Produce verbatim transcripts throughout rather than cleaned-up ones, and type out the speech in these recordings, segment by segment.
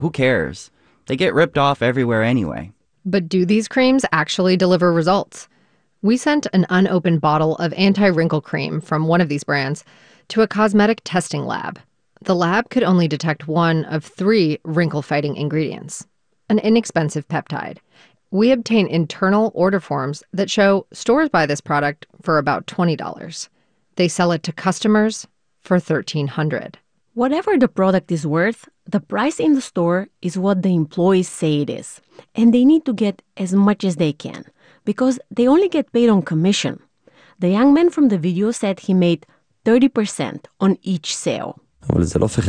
Who cares? They get ripped off everywhere anyway. But do these creams actually deliver results? We sent an unopened bottle of anti-wrinkle cream from one of these brands to a cosmetic testing lab. The lab could only detect one of three wrinkle-fighting ingredients, an inexpensive peptide. We obtain internal order forms that show stores buy this product for about twenty dollars. They sell it to customers for thirteen hundred dollars. Whatever the product is worth, the price in the store is what the employees say it is. And they need to get as much as they can, because they only get paid on commission. The young man from the video said he made thirty percent on each sale. But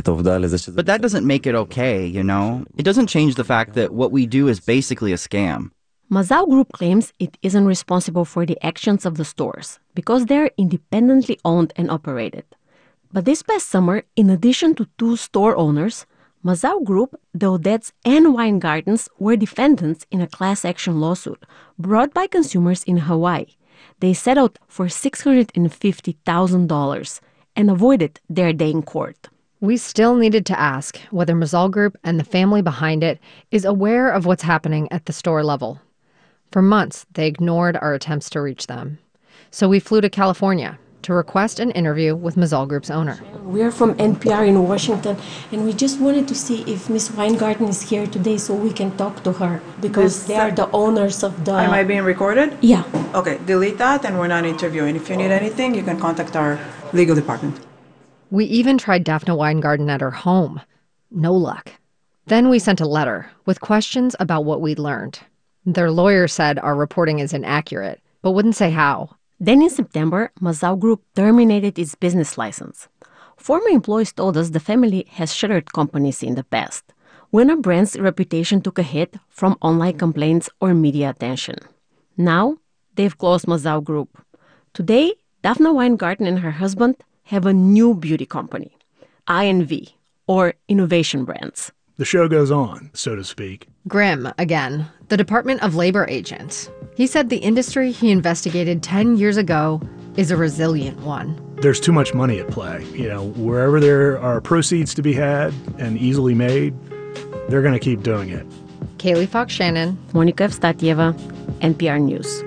that doesn't make it okay, you know? It doesn't change the fact that what we do is basically a scam. Mazal Group claims it isn't responsible for the actions of the stores because they're independently owned and operated. But this past summer, in addition to two store owners, Mazal Group, the Odettes, and Weingartens were defendants in a class action lawsuit brought by consumers in Hawaii. They settled for six hundred fifty thousand dollars and avoided their day in court. We still needed to ask whether Mazal Group and the family behind it is aware of what's happening at the store level. For months, they ignored our attempts to reach them. So we flew to California to request an interview with Mazal Group's owner. We are from N P R in Washington, and we just wanted to see if Miss Weingarten is here today so we can talk to her, because This- they are the owners of the... Am I being recorded? Yeah. Okay, delete that, and we're not interviewing. If you need anything, you can contact our legal department. We even tried Daphne Weingarten at her home. No luck. Then we sent a letter with questions about what we'd learned. Their lawyer said our reporting is inaccurate, but wouldn't say how. Then in September, Mazal Group terminated its business license. Former employees told us the family has shuttered companies in the past, when a brand's reputation took a hit from online complaints or media attention. Now, they've closed Mazal Group. Today, Daphne Weingarten and her husband have a new beauty company, I N V, or Innovation Brands. The show goes on, so to speak. Grimm, again, the Department of Labor agent. He said the industry he investigated ten years ago is a resilient one. There's too much money at play. You know, wherever there are proceeds to be had and easily made, they're going to keep doing it. Kaylee Fox Shannon, Monica Evstatieva, N P R News.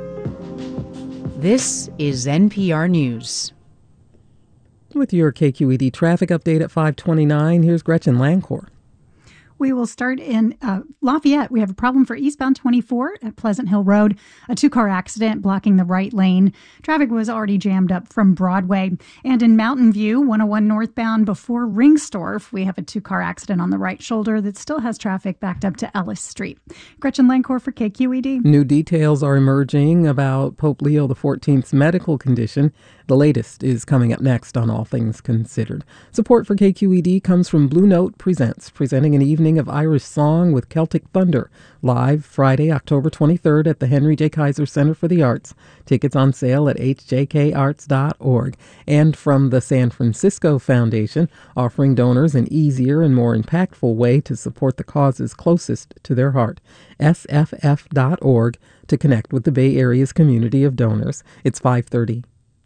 This is N P R News. With your K Q E D traffic update at five twenty-nine, here's Gretchen Lancor. We will start in uh, Lafayette. We have a problem for eastbound twenty-four at Pleasant Hill Road. A two-car accident blocking the right lane. Traffic was already jammed up from Broadway. And in Mountain View, one oh one northbound before Ringstorff, we have a two-car accident on the right shoulder that still has traffic backed up to Ellis Street. Gretchen Lancor for K Q E D. New details are emerging about Pope Leo the fourteenth's medical condition. The latest is coming up next on All Things Considered. Support for K Q E D comes from Blue Note Presents, presenting an evening of Irish song with Celtic Thunder, live Friday, October twenty-third at the Henry J. Kaiser Center for the Arts. Tickets on sale at h j k arts dot org. And from the San Francisco Foundation, offering donors an easier and more impactful way to support the causes closest to their heart. s f f dot org to connect with the Bay Area's community of donors. It's five thirty.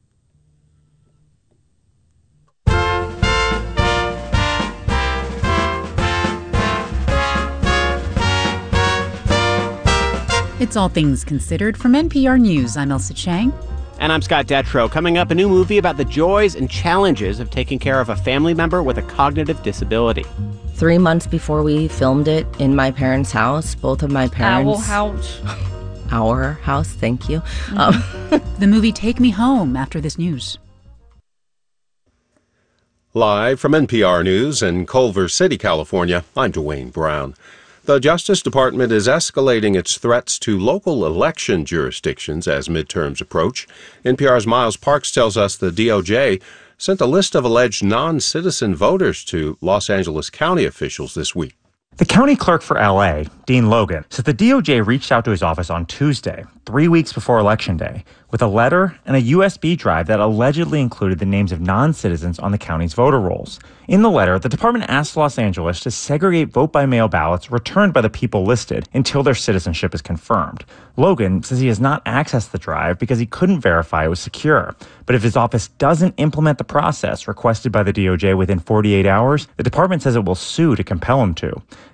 It's All Things Considered from N P R News. I'm Elsa Chang. And I'm Scott Detrow. Coming up, a new movie about the joys and challenges of taking care of a family member with a cognitive disability. Three months before we filmed it in my parents' house, both of my parents... Our house. Our house, thank you. Mm-hmm. Um, the movie Take Me Home after this news. Live from N P R News in Culver City, California, I'm Dwayne Brown. The Justice Department is escalating its threats to local election jurisdictions as midterms approach. N P R's Miles Parks tells us the D O J sent a list of alleged non-citizen voters to Los Angeles County officials this week. The county clerk for L A, Dean Logan, says the D O J reached out to his office on Tuesday, three weeks before Election Day, with with a letter and a U S B drive that allegedly included the names of non-citizens on the county's voter rolls. In the letter, the department asked Los Angeles to segregate vote-by-mail ballots returned by the people listed until their citizenship is confirmed. Logan says he has not accessed the drive because he couldn't verify it was secure. But if his office doesn't implement the process requested by the D O J within forty-eight hours, the department says it will sue to compel him to.